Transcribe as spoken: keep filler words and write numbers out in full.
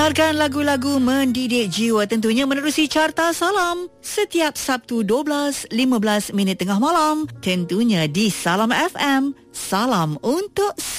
Dengarkan lagu-lagu mendidik jiwa tentunya menerusi Carta Salam setiap Sabtu dua belas lima belas minit tengah malam tentunya di Salam F M. Salam untuk